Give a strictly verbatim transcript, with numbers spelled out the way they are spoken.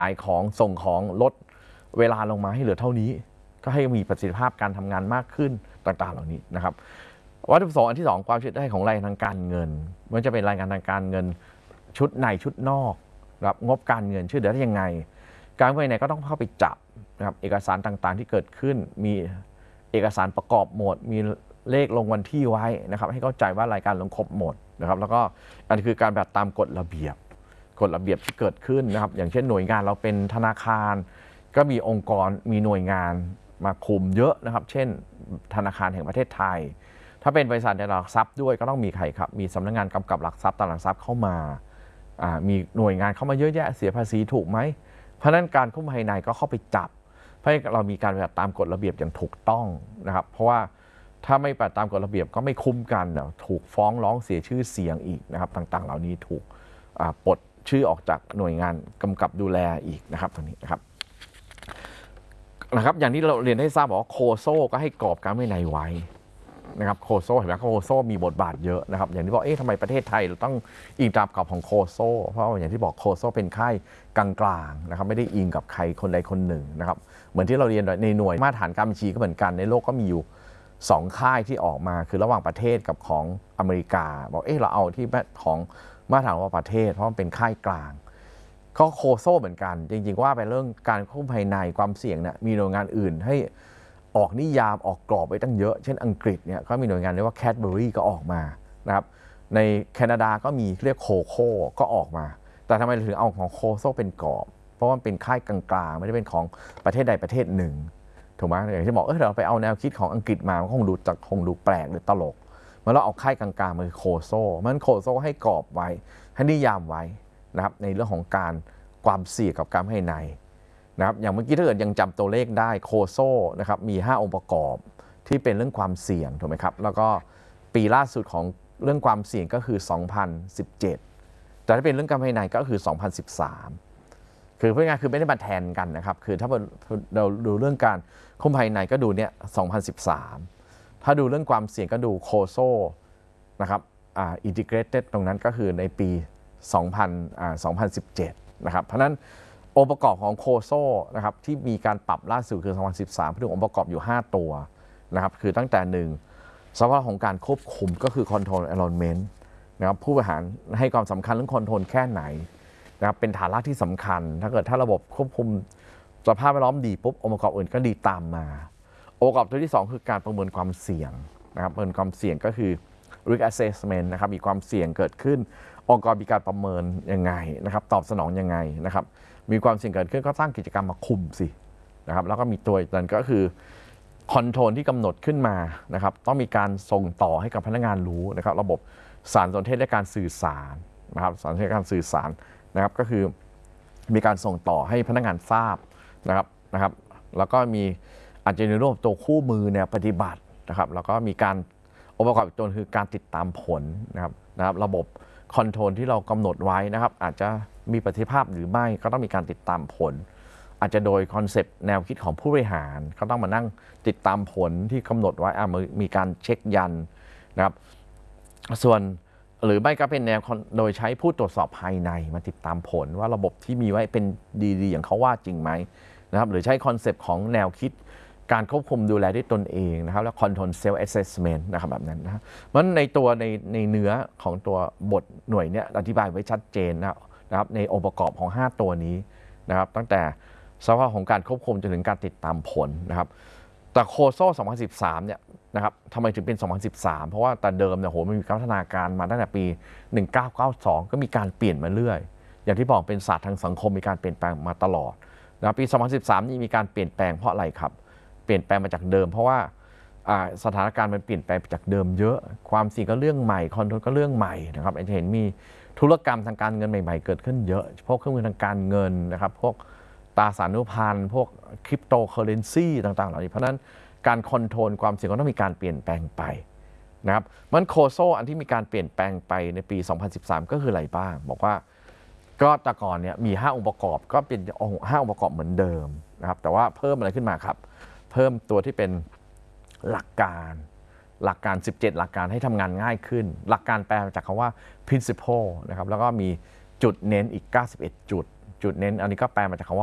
ขายของส่งของลดเวลาลงมาให้เหลือเท่านี้ก็ให้มีประสิทธิภาพการทำงานมากขึ้นต่างๆเหล่านี้นะครับวัตถุประสงค์อันที่สองความช่วยได้ของรายงานทางการเงินมันจะเป็นรายงานทางการเงินชุดในชุดนอกนะครับงบการเงินช่วยเหลือได้ยังไงการเงินไหนก็ต้องเข้าไปจับนะครับเอกสารต่างๆที่เกิดขึ้นมีเอกสารประกอบหมดมีเลขลงวันที่ไว้นะครับให้เข้าใจว่ารายการลงครบหมดนะครับแล้วก็อันนี้คือการแบบตามกฎระเบียบกฎระเบียบที่เกิดขึ้นนะครับอย่างเช่นหน่วยงานเราเป็นธนาคารก็มีองค์กรมีหน่วยงานมาคุมเยอะนะครับเช่นธนาคารแห่งประเทศไทยถ้าเป็นบริษัทในหลักทรัพย์ด้วยก็ต้องมีใครครับมีสำนักงานกำกับหลักทรัพย์ตลาดหลักทรัพย์เข้ามามีหน่วยงานเข้ามาเยอะแยะเสียภาษีถูกไหมเพราะฉะนั้นการคุ้มภายในก็เข้าไปจับเพื่อให้เรามีการปฏิบัติตามกฎระเบียบอย่างถูกต้องนะครับเพราะว่าถ้าไม่ปฏิบัติตามกฎระเบียบก็ไม่คุ้มกันถูกฟ้องร้องเสียชื่อเสียงอีกนะครับต่างๆเหล่านี้ถูกปลดชื่อออกจากหน่วยงานกำกับดูแลอีกนะครับตรงนี้นะครับนะครับอย่างที่เราเรียนให้ทราบบอกว่าโคโซก็ให้กรอบการวินัยไว้นะครับโคโซเห็นไหมโคโซมีบทบาทเยอะนะครับอย่างที่บอกเอ๊ะทำไมประเทศไทยเราต้องอิงตามกรอบของโคโซเพราะอย่างที่บอกโคโซเป็นค่ายกลางๆนะครับไม่ได้อิงกับใครคนใดคนหนึ่งนะครับเหมือนที่เราเรียนในหน่วยมาตรฐานการบัญชีก็เหมือนกันในโลกก็มีอยู่สองค่ายที่ออกมาคือระหว่างประเทศกับของอเมริกาบอกเอ๊ะเราเอาที่ของมาตรฐานว่าประเทศเพราะมันเป็นค่ายกลางก็โคโซเหมือนกันจริงๆว่าเป็นเรื่องการควบคุมภายในความเสี่ยงเนี่ยมีหน่วยงานอื่นให้ออกนิยามออกกรอบไว้ตั้งเยอะเช่นอังกฤษเนี่ยก็มีหน่วยงานเรียกว่าแคดเบอรี่ก็ออกมานะครับในแคนาดาก็มีเรียกโคโค่ก็ออกมาแต่ทำไมถึงเอาของโคโซเป็นกรอบเพราะว่ามันเป็นค่ายกลางๆไม่ได้เป็นของประเทศใดประเทศหนึ่งถูกไหมอย่างที่บอกเออเราไปเอาแนวคิดของอังกฤษมาคงดูจะคงดูแปลกหรือตลกเมื่อเราเอาค่ายกลางๆมาคือโคโซมันโคโซให้กรอบไว้ให้นิยามไว้นะครับในเรื่องของการความเสี่ยงกับการภายในนะครับอย่างเมื่อกี้ถ้าเกิดยังจำตัวเลขได้โคโซนะครับมีห้าองค์ประกอบที่เป็นเรื่องความเสี่ยงถูกไหมครับแล้วก็ปีล่าสุดของเรื่องความเสี่ยงก็คือสองพันสิบเจ็ดแต่ถ้าเป็นเรื่องการภายในก็คือสองพันสิบสามคือพูดง่ายๆคือไม่ได้มาแทนกันนะครับคือถ้าเราดูเรื่องการคุมภายในก็ดูเนี่ยสองพันสิบสามถ้าดูเรื่องความเสี่ยงก็ดูโคโซนะครับอ่าอินทิเกรเต็ดตรงนั้นก็คือในปีสองพันอ่าสองพันสิบเจ็ดนะครับเพราะนั้นองค์ประกอบของโคโซนะครับที่มีการปรับล่าสุดคือสองพันสิบสามพูดถึงองค์ประกอบอยู่ห้าตัวนะครับคือตั้งแต่หนึ่งสภาพของการควบคุมก็คือ control environment นะครับผู้บริหารให้ความสำคัญเรื่อง control แค่ไหนนะครับเป็นฐานรากที่สำคัญถ้าเกิดถ้าระบบควบคุมสภาพแวดล้อมดีปุ๊บองค์ประกอบอื่นก็ดีตามมาองค์ประกอบตัวที่สองคือการประเมินความเสี่ยงนะครับประเมินความเสี่ยงก็คือ risk assessment นะครับมีความเสี่ยงเกิดขึ้นองค์กรมีการประเมินยังไงนะครับตอบสนองยังไงนะครับมีความเสี่ยงเกิดขึ้นก็สร้างกิจกรรมมาคุมสินะครับแล้วก็มีตัวนั้นก็คือคอนโทรลที่กำหนดขึ้นมานะครับต้องมีการส่งต่อให้กับพนักงานรู้นะครับระบบสารสนเทศและการสื่อสารนะครับสารสนเทศและการสื่อสารนะครับก็คือมีการส่งต่อให้พนักงานทราบนะครับนะครับแล้วก็มีอาจจะในรูปตัวคู่มือเนี่ยปฏิบัตินะครับแล้วก็มีการองค์ประกอบอีกตัวคือการติดตามผลนะครับนะครับระบบคอนโทรลที่เรากำหนดไว้นะครับอาจจะมีประสิทธิภาพหรือไม่ก็ต้องมีการติดตามผลอาจจะโดยคอนเซปต์แนวคิดของผู้บริหารเขาต้องมานั่งติดตามผลที่กำหนดไว้มีการเช็คยันนะครับส่วนหรือไม่ก็เป็นแนวโดยใช้ผู้ตรวจสอบภายในมาติดตามผลว่าระบบที่มีไว้เป็นดีๆอย่างเขาว่าจริงไหมนะครับหรือใช้คอนเซปต์ของแนวคิดการควบคุมดูแลด้วยตนเองนะครับแล้ว control self assessment นะครับแบบนั้นนะมันในตัวในในเนื้อของตัวบทหน่วยเนี้ยอธิบายไว้ชัดเจนนะครับในองค์ประกอบของห้าตัวนี้นะครับตั้งแต่สภาพของการควบคุมจนถึงการติดตามผลนะครับแต่โคโซสองพันสิบสามเนี่ยนะครับทำไมถึงเป็นสองพันสิบสามเพราะว่าแต่เดิมเนี่ยโหมันมีการพัฒนาการมาตั้งแต่ปีหนึ่งพันเก้าร้อยเก้าสิบสองก็มีการเปลี่ยนมาเรื่อยอย่างที่บอกเป็นศาสตร์ทางสังคมมีการเปลี่ยนแปลงมาตลอดนะปีสองพันสิบสามนี่มีการเปลี่ยนแปลงเพราะอะไรครับเปลี่ยนแปลงมาจากเดิมเพราะว่าสถานการณ์มันเปลี่ยนแปลงจากเดิมเยอะความเสี่ยงก็เรื่องใหม่คอนโทรลก็เรื่องใหม่นะครับจะเห็นมีธุรกรรมทางการเงินใหม่ๆเกิดขึ้นเยอะพวกเครื่องมือทางการเงินนะครับพวกตราสารอนุพันธ์พวกคริปโตเคอเรนซีต่างๆเหล่านี้เพราะนั้นการคอนโทรลความเสี่ยงก็ต้องมีการเปลี่ยนแปลงไปนะครับมันโคโซอันที่มีการเปลี่ยนแปลงไปในปีสองพันสิบสามก็คืออะไรบ้างบอกว่าก็แต่ก่อนเนี่ยมีห้าองค์ประกอบก็เป็นห้าองค์ประกอบเหมือนเดิมนะครับแต่ว่าเพิ่มอะไรขึ้นมาครับเพิ่มตัวที่เป็นหลักการหลักการสิบเจ็ดหลักการให้ทำงานง่ายขึ้นหลักการแปลมาจากคำว่า principle นะครับแล้วก็มีจุดเน้นอีกเก้าสิบเอ็ดจุดจุดเน้นอันนี้ก็แปลมาจากคำว่า